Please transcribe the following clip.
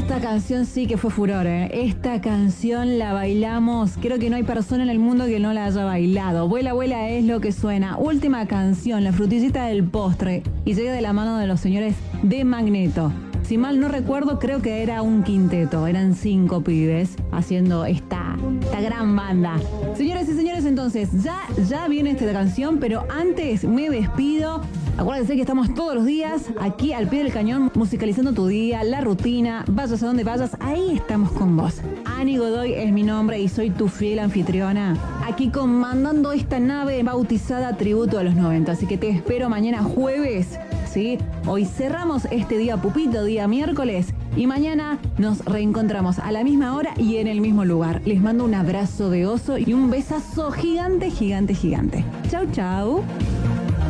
Esta canción sí que fue furor, ¿eh? Esta canción la bailamos. Creo que no hay persona en el mundo que no la haya bailado. Vuela, vuela es lo que suena. Última canción, la frutillita del postre. Y llega de la mano de los señores de Magneto. Si mal no recuerdo, creo que era un quinteto. Eran 5 pibes haciendo esta gran banda. Señores y señores, entonces, ya viene esta canción, pero antes me despido. Acuérdense que estamos todos los días aquí al pie del cañón, musicalizando tu día, la rutina, vayas a donde vayas, ahí estamos con vos. Ani Godoy es mi nombre y soy tu fiel anfitriona, aquí comandando esta nave bautizada Tributo a los 90. Así que te espero mañana jueves, ¿sí? Hoy cerramos este día pupito, día miércoles, y mañana nos reencontramos a la misma hora y en el mismo lugar. Les mando un abrazo de oso y un besazo gigante, gigante, gigante. Chau, chau.